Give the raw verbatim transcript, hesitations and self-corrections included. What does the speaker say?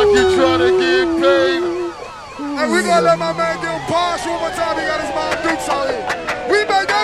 You try to get paid. And we gonna let my man get pass one more time. He got his mom Dukes out here. We make that